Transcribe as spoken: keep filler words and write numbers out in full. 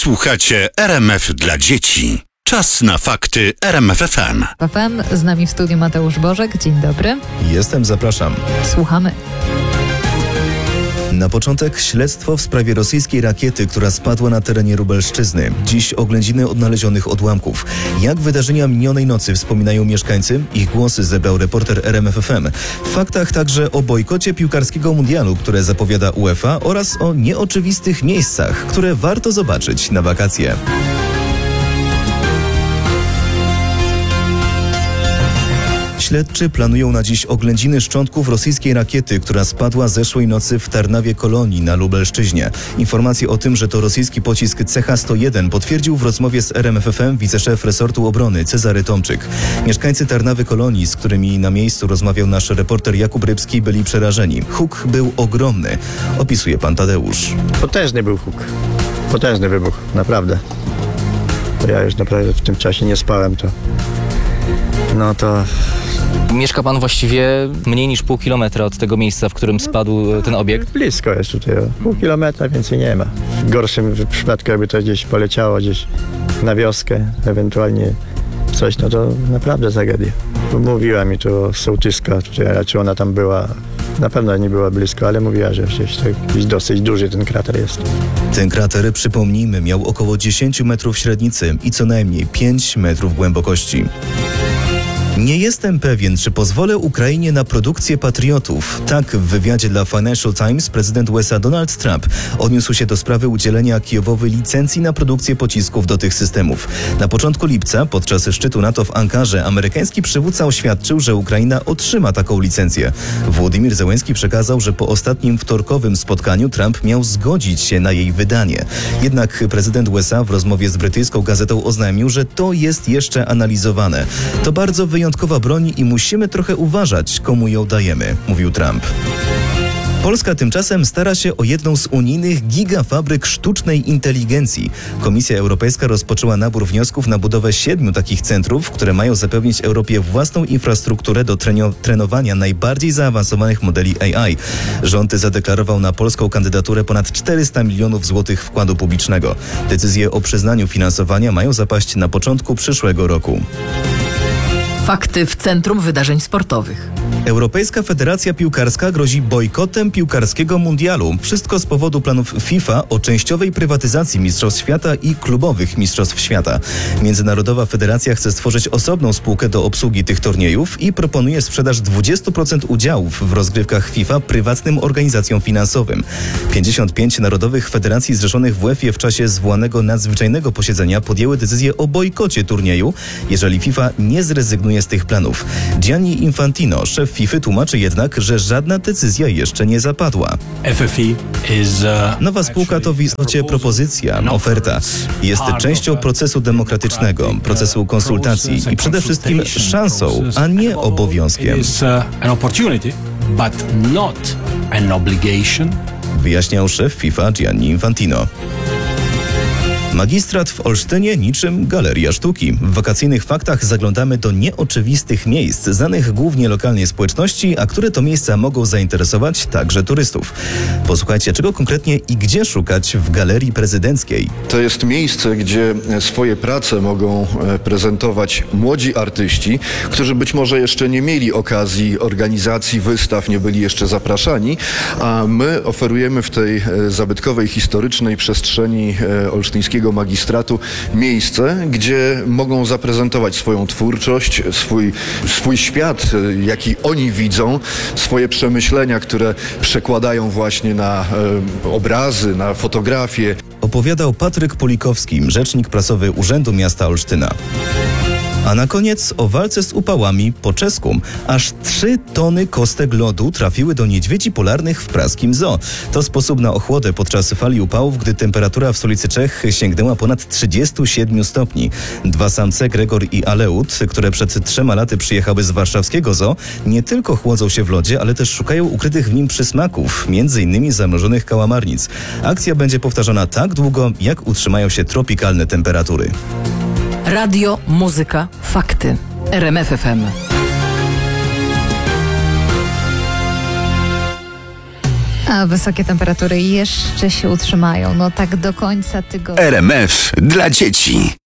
Słuchacie R M F dla dzieci. Czas na fakty R M F F M. F M, z nami w studiu Mateusz Bożek. Dzień dobry. Jestem, zapraszam. Słuchamy. Na początek śledztwo w sprawie rosyjskiej rakiety, która spadła na terenie Lubelszczyzny. Dziś oględziny odnalezionych odłamków. Jak wydarzenia minionej nocy wspominają mieszkańcy? Ich głosy zebrał reporter R M F F M. W faktach także o bojkocie piłkarskiego mundialu, które zapowiada UEFA, oraz o nieoczywistych miejscach, które warto zobaczyć na wakacje. Śledczy planują na dziś oględziny szczątków rosyjskiej rakiety, która spadła zeszłej nocy w Tarnawie Kolonii na Lubelszczyźnie. Informacje o tym, że to rosyjski pocisk C H sto jeden potwierdził w rozmowie z R M F F M wiceszef resortu obrony Cezary Tomczyk. Mieszkańcy Tarnawy Kolonii, z którymi na miejscu rozmawiał nasz reporter Jakub Rybski, byli przerażeni. Huk był ogromny, opisuje pan Tadeusz. Potężny był huk. Potężny wybuch, naprawdę. To ja już naprawdę w tym czasie nie spałem, to... No to... Mieszka pan właściwie mniej niż pół kilometra od tego miejsca, w którym spadł ten obiekt? Blisko jest tutaj, pół kilometra więcej nie ma. W gorszym przypadku, jakby to gdzieś poleciało gdzieś na wioskę, ewentualnie coś, no to naprawdę tragedia. Mówiła mi to sołtyska, czy ona tam była. Na pewno nie była blisko, ale mówiła, że gdzieś jakiś dosyć duży ten krater jest. Ten krater, przypomnijmy, miał około dziesięć metrów średnicy i co najmniej pięć metrów głębokości. Nie jestem pewien, czy pozwolę Ukrainie na produkcję patriotów. Tak w wywiadzie dla Financial Times prezydent U S A Donald Trump odniósł się do sprawy udzielenia Kijowowi licencji na produkcję pocisków do tych systemów. Na początku lipca, podczas szczytu NATO w Ankarze, amerykański przywódca oświadczył, że Ukraina otrzyma taką licencję. Władimir Zełenski przekazał, że po ostatnim wtorkowym spotkaniu Trump miał zgodzić się na jej wydanie. Jednak prezydent U S A w rozmowie z brytyjską gazetą oznajmił, że to jest jeszcze analizowane. To bardzo wyjątkowe. Wyjątkowa broń i musimy trochę uważać, komu ją dajemy, mówił Trump. Polska tymczasem stara się o jedną z unijnych gigafabryk sztucznej inteligencji. Komisja Europejska rozpoczęła nabór wniosków na budowę siedmiu takich centrów, które mają zapewnić Europie własną infrastrukturę do trenio- trenowania najbardziej zaawansowanych modeli A I. Rząd zadeklarował na polską kandydaturę ponad czterysta milionów złotych wkładu publicznego. Decyzje o przyznaniu finansowania mają zapaść na początku przyszłego roku. Fakty w Centrum Wydarzeń Sportowych. Europejska Federacja Piłkarska grozi bojkotem piłkarskiego mundialu. Wszystko z powodu planów FIFA o częściowej prywatyzacji Mistrzostw Świata i klubowych Mistrzostw Świata. Międzynarodowa Federacja chce stworzyć osobną spółkę do obsługi tych turniejów i proponuje sprzedaż dwadzieścia procent udziałów w rozgrywkach FIFA prywatnym organizacjom finansowym. pięćdziesiąt pięć narodowych federacji zrzeszonych w UEFA w czasie zwołanego nadzwyczajnego posiedzenia podjęły decyzję o bojkocie turnieju, jeżeli FIFA nie zrezygnuje z tych planów. Gianni Infantino, szef FIFA, tłumaczy jednak, że żadna decyzja jeszcze nie zapadła. Nowa spółka to w istocie propozycja, oferta. Jest częścią procesu demokratycznego, procesu konsultacji i przede wszystkim szansą, a nie obowiązkiem. Wyjaśniał szef FIFA Gianni Infantino. Magistrat w Olsztynie niczym galeria sztuki. W wakacyjnych faktach zaglądamy do nieoczywistych miejsc, znanych głównie lokalnej społeczności, a które to miejsca mogą zainteresować także turystów. Posłuchajcie, czego konkretnie i gdzie szukać w Galerii Prezydenckiej. To jest miejsce, gdzie swoje prace mogą prezentować młodzi artyści, którzy być może jeszcze nie mieli okazji organizacji wystaw, nie byli jeszcze zapraszani, a my oferujemy w tej zabytkowej, historycznej przestrzeni olsztyńskiego magistratu miejsce, gdzie mogą zaprezentować swoją twórczość, swój, swój świat, jaki oni widzą, swoje przemyślenia, które przekładają właśnie na e, obrazy, na fotografie. Opowiadał Patryk Polikowski, rzecznik prasowy Urzędu Miasta Olsztyna. A na koniec o walce z upałami po czesku. Aż trzy tony kostek lodu trafiły do niedźwiedzi polarnych w praskim zoo. To sposób na ochłodę podczas fali upałów, gdy temperatura w stolicy Czech sięgnęła ponad trzydziestu siedmiu stopni. Dwa samce, Gregor i Aleut, które przed trzema laty przyjechały z warszawskiego zoo, nie tylko chłodzą się w lodzie, ale też szukają ukrytych w nim przysmaków, między innymi zamrożonych kałamarnic. Akcja będzie powtarzana tak długo, jak utrzymają się tropikalne temperatury. Radio, muzyka, fakty. R M F F M. A wysokie temperatury jeszcze się utrzymają. No tak do końca tygodnia. R M F dla dzieci.